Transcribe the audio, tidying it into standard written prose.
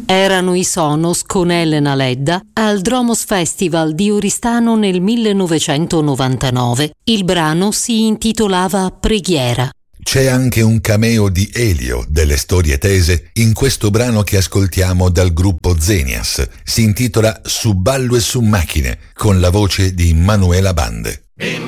Erano i Sonos con Elena Ledda al Dromos Festival di Oristano nel 1999. Il brano si intitolava Preghiera. C'è anche un cameo di Elio delle Storie Tese in questo brano che ascoltiamo dal gruppo Zenias. Si intitola Su ballo e su macchine, con la voce di Manuela Bande.